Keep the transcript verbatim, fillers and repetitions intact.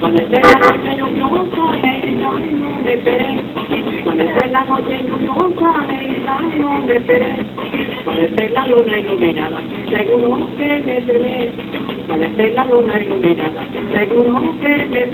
Cuando esté la noche lluviosa y la no me esperé. Cuando esté la noche lluviosa y la no me esperé. Cuando esté la luna iluminada, seguro que me veré. Cuando esté la luna iluminada, seguro que me veré.